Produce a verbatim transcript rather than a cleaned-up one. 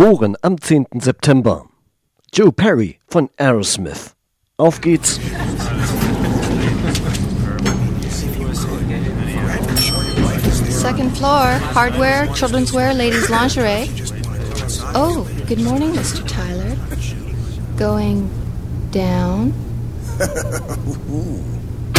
Geboren am zehnten September. Joe Perry von Aerosmith. Auf geht's. Second floor, hardware, children's wear, ladies' lingerie. Oh, good morning, Mister Tyler. Going down?